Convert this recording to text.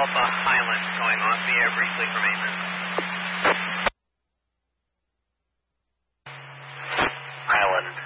Alpha Highland going off the air briefly for maintenance. Highland